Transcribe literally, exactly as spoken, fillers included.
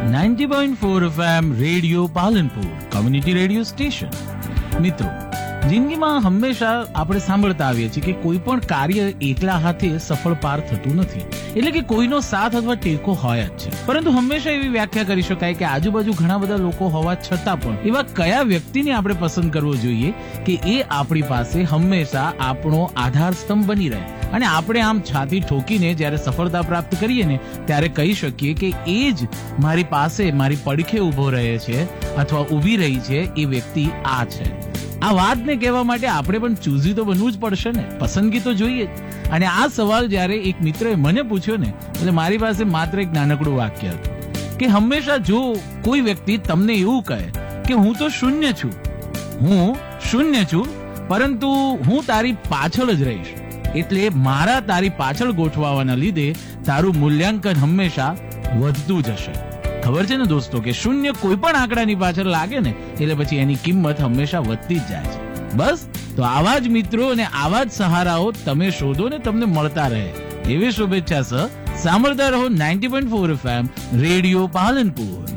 Ninety point four FM radio Palanpur community radio station. મિત્રો, જિંદગીમાં હંમેશા આપણે સાંભળતા આવીએ છીએ કે કોઈ પણ કાર્ય એકલા હાથે સફળ પાર થતું નથી, એટલે કે કોઈનો સાથ અથવા ટેકો હોય જ છે. પરંતુ હંમેશા એવી વ્યાખ્યા કરી શકાય કે આજુબાજુ ઘણા બધા લોકો હોવા છતાં પણ એવા કયા વ્યક્તિને આપણે પસંદ કરવો જોઈએ કે એ આપણી પાસે હંમેશા આપણો આધાર સ્તંભ બની રહે, અને આપણે આમ છાતી ઠોકીને જ્યારે સફળતા પ્રાપ્ત કરીએ ને ત્યારે કહી શકીએ કે એ જ મારી પાસે મારી પડખે ઉભો રહે છે અથવા ઊભી રહી છે, એ વ્યક્તિ આ છે. આ વાતને કહેવા માટે આપણે પણ ચૂઝી તો બનવું જ પડશે ને, પસંદગી તો જોઈએ જ. અને આ સવાલ જ્યારે એક મિત્રએ મને પૂછ્યો ને, એટલે મારી પાસે માત્ર એક નાનકડું વાક્ય હતું કે હંમેશા જો કોઈ વ્યક્તિ તમને એવું કહે કે હું તો શૂન્ય છું, હું શૂન્ય છું, પરંતુ હું તારી પાછળ જ રહીશ, એટલે મારા તારી પાછળ ગોઠવાવાના લીધે તારું મૂલ્યાંકન હંમેશા વધતું જશે. ખબર છે ને દોસ્તો કે શૂન્ય કોઈ પણ આંકડાની પાછળ લાગે ને એટલે પછી એની કિંમત હંમેશા વધતી જ જાય છે. બસ, તો આવા જ મિત્રો અને આવા જ સહારાઓ તમે શોધો ને તમને મળતા રહે, એવી શુભેચ્છા સહ સાંભળતા રહો ninety point four FM radio Palanpur.